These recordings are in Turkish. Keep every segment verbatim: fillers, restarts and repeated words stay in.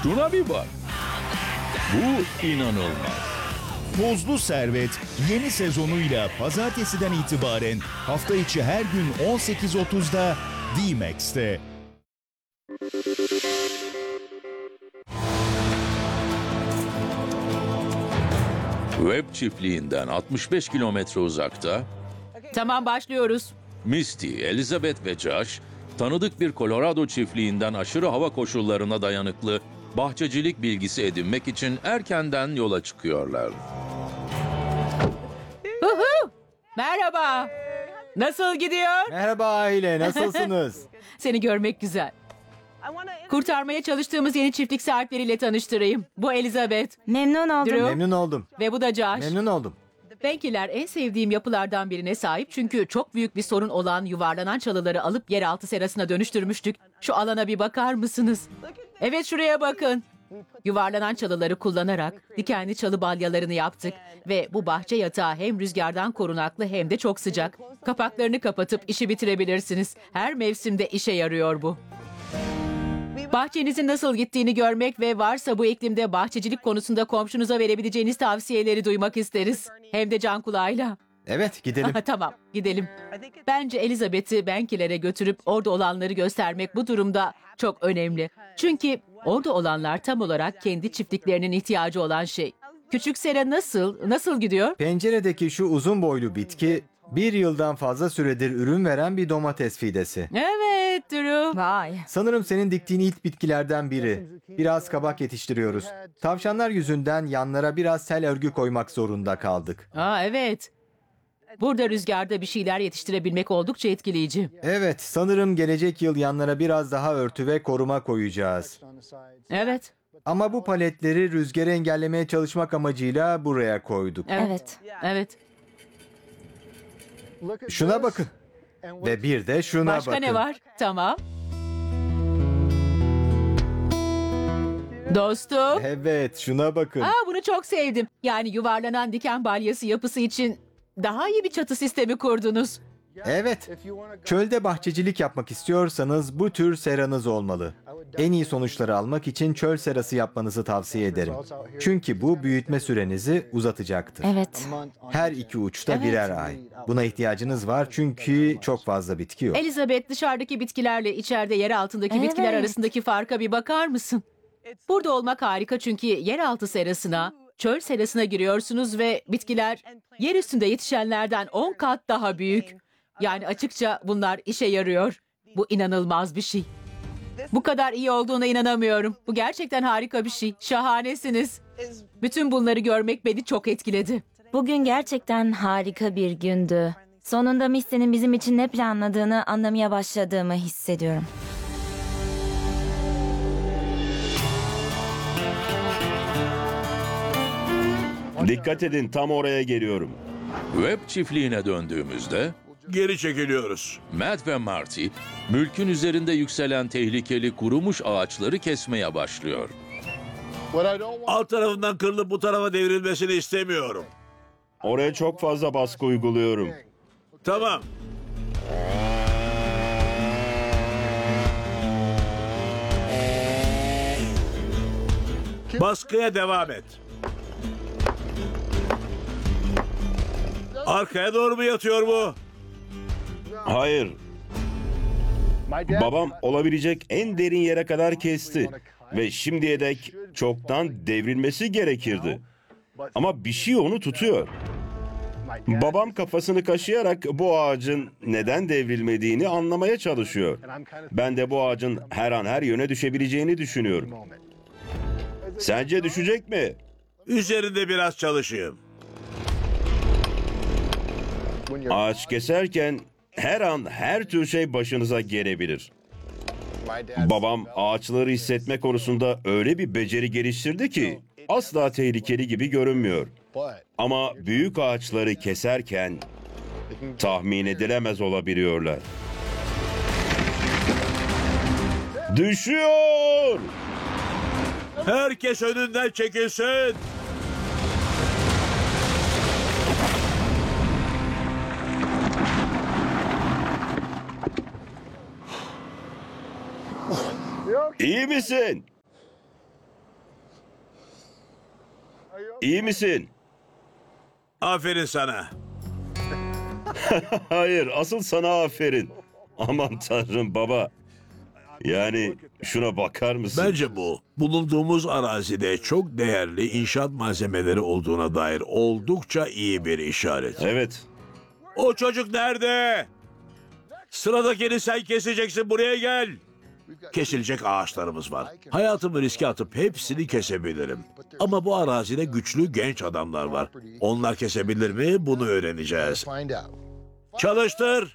Şuna bir bak. Bu inanılmaz. Tozlu Servet yeni sezonuyla pazartesiden itibaren hafta içi her gün on sekiz otuzda D-Max'te. Webb çiftliğinden altmış beş kilometre uzakta Tamam, başlıyoruz. Misty, Elizabeth ve Josh, tanıdık bir Colorado çiftliğinden aşırı hava koşullarına dayanıklı bahçecilik bilgisi edinmek için erkenden yola çıkıyorlar. Huhu! Merhaba. Nasıl gidiyor? Merhaba aile, nasılsınız? Seni görmek güzel. Kurtarmaya çalıştığımız yeni çiftlik sahipleriyle tanıştırayım. Bu Elizabeth Memnun oldum. Drew. Memnun oldum. ve bu da Josh. Memnun oldum. Benkiler en sevdiğim yapılardan birine sahip çünkü çok büyük bir sorun olan yuvarlanan çalıları alıp yeraltı serasına dönüştürmüştük. Şu alana bir bakar mısınız? Evet, şuraya bakın. Yuvarlanan çalıları kullanarak dikenli çalı balyalarını yaptık ve bu bahçe yatağı hem rüzgardan korunaklı hem de çok sıcak. Kapaklarını kapatıp işi bitirebilirsiniz. Her mevsimde işe yarıyor bu. Bahçenizin nasıl gittiğini görmek ve varsa bu iklimde bahçecilik konusunda komşunuza verebileceğiniz tavsiyeleri duymak isteriz. Hem de can kulağıyla. Evet, gidelim. Tamam, gidelim. Bence Elizabeth'i Benkilere götürüp orada olanları göstermek bu durumda çok önemli. Çünkü orada olanlar tam olarak kendi çiftliklerinin ihtiyacı olan şey. Küçük Sera nasıl, nasıl gidiyor? Penceredeki şu uzun boylu bitki bir yıldan fazla süredir ürün veren bir domates fidesi. Evet, Drew. Vay. Sanırım senin diktiğin ilk bitkilerden biri. Biraz kabak yetiştiriyoruz. Tavşanlar yüzünden yanlara biraz sel örgü koymak zorunda kaldık. Aa, evet. Burada rüzgarda bir şeyler yetiştirebilmek oldukça etkileyici. Evet, sanırım gelecek yıl yanlara biraz daha örtü ve koruma koyacağız. Evet, Ama bu paletleri rüzgarı engellemeye çalışmak amacıyla buraya koyduk. evet, Evet. evet. Şuna bakın. Ve bir de şuna Başka bakın. ne var? Tamam. Dostum. Evet, şuna bakın. Aa, bunu çok sevdim. Yani yuvarlanan diken balyası yapısı için daha iyi bir çatı sistemi kurdunuz. Evet. Çölde bahçecilik yapmak istiyorsanız bu tür seranız olmalı. En iyi sonuçları almak için çöl serası yapmanızı tavsiye ederim. Çünkü bu büyütme sürenizi uzatacaktır. Evet. Her iki uçta Evet. birer ay. Buna ihtiyacınız var çünkü çok fazla bitki yok. Elizabeth, dışarıdaki bitkilerle içeride yer altındaki Evet. bitkiler arasındaki farka bir bakar mısın? Burada olmak harika çünkü yeraltı serasına, çöl serasına giriyorsunuz ve bitkiler yer üstünde yetişenlerden on kat daha büyük. Yani açıkça bunlar işe yarıyor. Bu inanılmaz bir şey. Bu kadar iyi olduğuna inanamıyorum. Bu gerçekten harika bir şey. Şahanesiniz. Bütün bunları görmek beni çok etkiledi. Bugün gerçekten harika bir gündü. Sonunda Misty'nin bizim için ne planladığını anlamaya başladığımı hissediyorum. Dikkat edin, tam oraya geliyorum. Webb çiftliğine döndüğümüzde Geri çekiliyoruz. Matt ve Marty, mülkün üzerinde yükselen tehlikeli kurumuş ağaçları kesmeye başlıyor. Alt tarafından kırılıp bu tarafa devrilmesini istemiyorum. Oraya çok fazla baskı uyguluyorum. Tamam. Baskıya devam et. Arkaya doğru mu yatıyor bu? Hayır. Babam olabilecek en derin yere kadar kesti. Ve şimdiye dek çoktan devrilmesi gerekirdi. Ama bir şey onu tutuyor. Babam kafasını kaşıyarak bu ağacın neden devrilmediğini anlamaya çalışıyor. Ben de bu ağacın her an her yöne düşebileceğini düşünüyorum. Sence düşecek mi? Üzerinde biraz çalışayım. Ağaç keserken her an her tür şey başınıza gelebilir. Babam ağaçları hissetme konusunda öyle bir beceri geliştirdi ki asla tehlikeli gibi görünmüyor. Ama büyük ağaçları keserken tahmin edilemez olabiliyorlar. Düşüyor! Herkes önünden çekilsin. İyi misin? İyi misin? Aferin sana. Hayır, asıl sana aferin. Aman tanrım baba. Yani şuna bakar mısın? Bence bu, bulunduğumuz arazide çok değerli inşaat malzemeleri olduğuna dair oldukça iyi bir işaret. Evet. O çocuk nerede? Sıradakini sen keseceksin, buraya gel. Kesilecek ağaçlarımız var. Hayatımı riske atıp hepsini kesebilirim. Ama bu arazide güçlü genç adamlar var. Onlar kesebilir mi? Bunu öğreneceğiz. Çalıştır.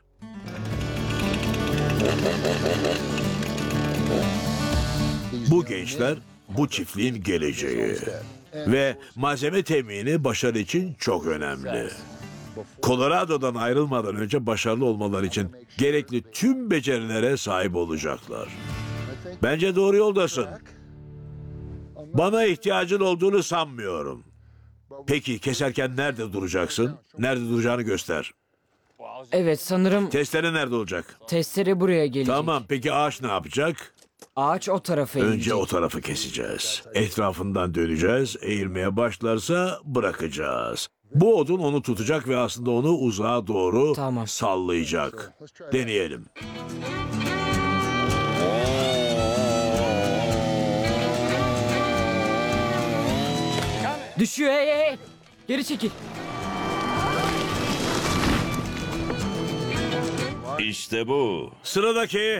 Bu gençler bu çiftliğin geleceği. Ve malzeme temini başarı için çok önemli. Colorado'dan ayrılmadan önce başarılı olmaları için gerekli tüm becerilere sahip olacaklar. Bence doğru yoldasın. Bana ihtiyacın olduğunu sanmıyorum. Peki keserken nerede duracaksın? Nerede duracağını göster. Evet, sanırım Testere nerede olacak? testere buraya gelecek. Tamam, peki ağaç ne yapacak? Ağaç o tarafa Önce inecek. o tarafı keseceğiz. Etrafından döneceğiz. Eğilmeye başlarsa bırakacağız. Bu odun onu tutacak ve aslında onu uzağa doğru Tamam. sallayacak. Deneyelim. Düşüyor, hey hey, hey. Geri çekil. İşte bu. Sıradaki.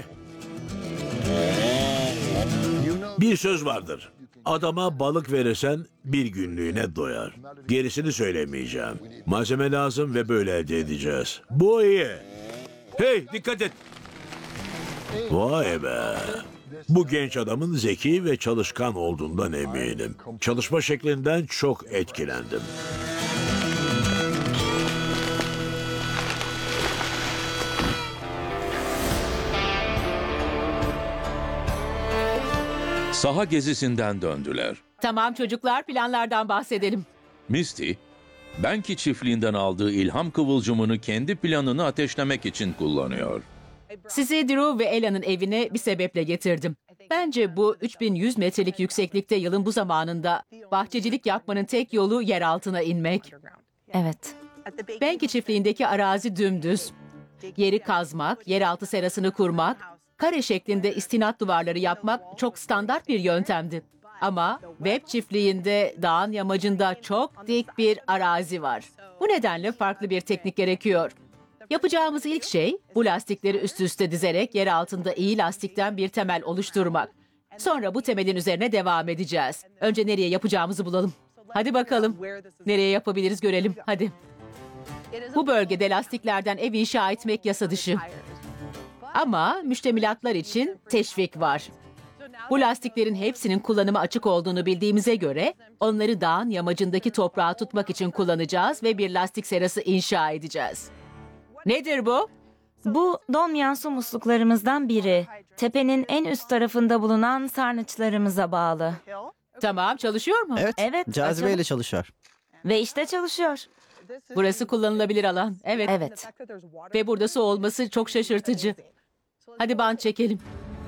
Bir söz vardır. Adama balık verirsen bir günlüğüne doyar. Gerisini söylemeyeceğim. Malzeme lazım ve böyle elde edeceğiz. Bu iyi. Hey, dikkat et. Vay be. Bu genç adamın zeki ve çalışkan olduğundan eminim. Çalışma şeklinden çok etkilendim. Saha gezisinden döndüler. Tamam çocuklar, planlardan bahsedelim. Misty, Benki çiftliğinden aldığı ilham kıvılcımını kendi planını ateşlemek için kullanıyor. Sizi Drew ve Ella'nın evine bir sebeple getirdim. Bence bu üç bin yüz metrelik yükseklikte yılın bu zamanında bahçecilik yapmanın tek yolu yer altına inmek. Evet. Benki çiftliğindeki arazi dümdüz. Yeri kazmak, yeraltı serasını kurmak, kare şeklinde istinat duvarları yapmak çok standart bir yöntemdi. Ama Webb çiftliğinde dağın yamacında çok dik bir arazi var. Bu nedenle farklı bir teknik gerekiyor. Yapacağımız ilk şey bu lastikleri üst üste dizerek yer altında iyi lastikten bir temel oluşturmak. Sonra bu temelin üzerine devam edeceğiz. Önce nereye yapacağımızı bulalım. Hadi bakalım. Nereye yapabiliriz görelim. Hadi. Bu bölgede lastiklerden ev inşa etmek yasa dışı. Ama müştemilatlar için teşvik var. Bu lastiklerin hepsinin kullanıma açık olduğunu bildiğimize göre onları dağın yamacındaki toprağı tutmak için kullanacağız ve bir lastik serası inşa edeceğiz. Nedir bu? Bu donmayan su musluklarımızdan biri. Tepenin en üst tarafında bulunan sarnıçlarımıza bağlı. Tamam, çalışıyor mu? Evet, Evet, cazibeyle açalım. çalışıyor. Ve işte çalışıyor. Burası kullanılabilir alan. Evet. Evet. Ve burada su olması çok şaşırtıcı. Hadi bant çekelim.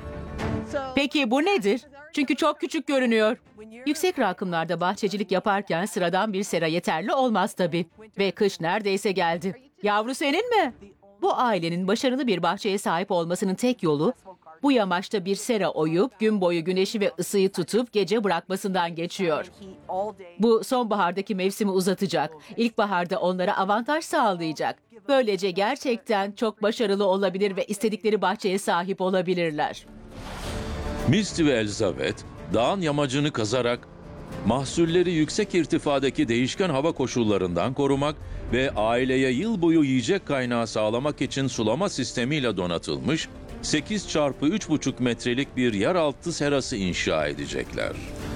Peki bu nedir? Çünkü çok küçük görünüyor. Yüksek rakımlarda bahçecilik yaparken sıradan bir sera yeterli olmaz tabii. Ve kış neredeyse geldi. Yavru senin mi? Bu ailenin başarılı bir bahçeye sahip olmasının tek yolu bu yamaçta bir sera oyup gün boyu güneşi ve ısıyı tutup gece bırakmasından geçiyor. Bu sonbahardaki mevsimi uzatacak. İlkbaharda onlara avantaj sağlayacak. Böylece gerçekten çok başarılı olabilir ve istedikleri bahçeye sahip olabilirler. Misty ve Elizabeth, dağın yamacını kazarak mahsulleri yüksek irtifadaki değişken hava koşullarından korumak ve aileye yıl boyu yiyecek kaynağı sağlamak için sulama sistemiyle donatılmış sekiz çarpı üç buçuk metrelik bir yeraltı serası inşa edecekler.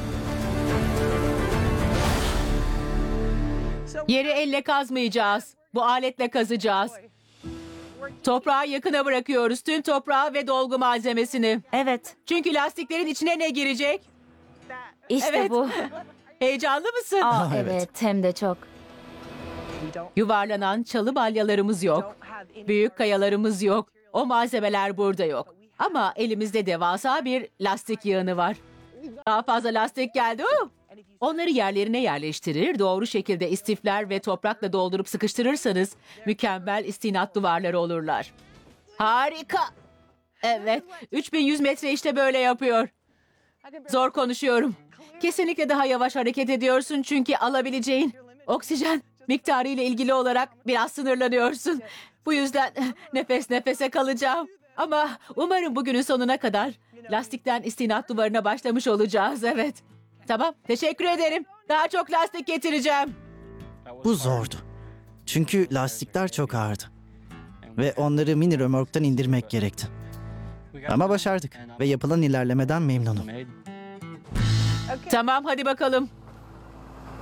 Yeri elle kazmayacağız. Bu aletle kazacağız. Toprağı yakına bırakıyoruz. Tüm toprağı ve dolgu malzemesini. Evet. Çünkü lastiklerin içine ne girecek? İşte Evet. bu. Heyecanlı mısın? Aa, evet, hem de çok. Yuvarlanan çalı balyalarımız yok. Büyük kayalarımız yok. O malzemeler burada yok. Ama elimizde devasa bir lastik yığını var. Daha fazla lastik geldi. Oo! Onları yerlerine yerleştirir, doğru şekilde istifler ve toprakla doldurup sıkıştırırsanız mükemmel istinat duvarları olurlar. Harika. Evet, üç bin yüz metre işte böyle yapıyor. Zor konuşuyorum. Kesinlikle daha yavaş hareket ediyorsun çünkü alabileceğin oksijen miktarı ile ilgili olarak biraz sınırlanıyorsun. Bu yüzden nefes nefese kalacağım. Ama umarım bugünün sonuna kadar lastikten istinat duvarına başlamış olacağız. Evet. Tamam, teşekkür ederim. Daha çok lastik getireceğim. Bu zordu. Çünkü lastikler çok ağırdı. Ve onları mini römorktan indirmek gerekti. Ama başardık ve yapılan ilerlemeden memnunum. Tamam, hadi bakalım.